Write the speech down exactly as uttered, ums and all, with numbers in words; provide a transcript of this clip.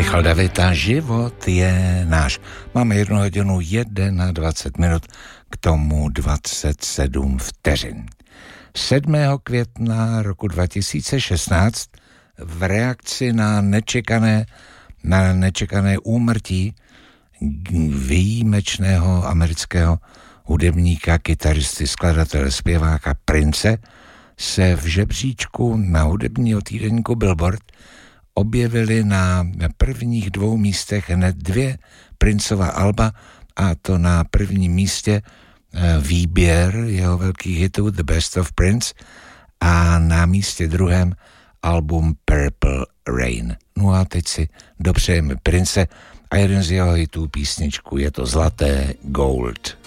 Michal David a život je náš. Máme jednu hodinu dvacet jedna minut, k tomu dvacet sedm vteřin. sedmého května roku dva tisíce šestnáct v reakci na nečekané, na nečekané úmrtí výjimečného amerického hudebníka, kytaristy, skladatele, zpěváka Prince se v žebříčku na hudebního týdeníku Billboard objevili na prvních dvou místech hned dvě Princova alba, a to na prvním místě výběr jeho velkých hitů The Best of Prince a na místě druhém album Purple Rain. No a teď si dopřejeme Prince a jeden z jeho hitů písničku, je to Zlaté Gold.